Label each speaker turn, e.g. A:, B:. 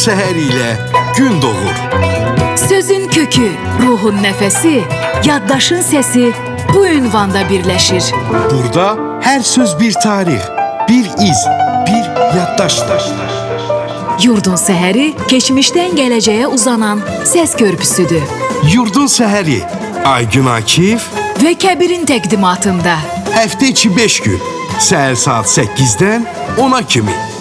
A: səhər ilə gün doğur.
B: Sözün kökü, ruhun nəfəsi, yaddaşın səsi bu ünvanda birləşir.
A: Burada hər söz bir tarix, bir iz, bir yaddaşdır.
B: Yurdun səhəri keçmişdən gələcəyə uzanan səs körpüsüdür.
A: Yurdun səhəri Aygün Akif
B: Və Kəbirin təqdimatında.
A: həftə içi 5 gün, səhər saat 8-dən 10-a kimi.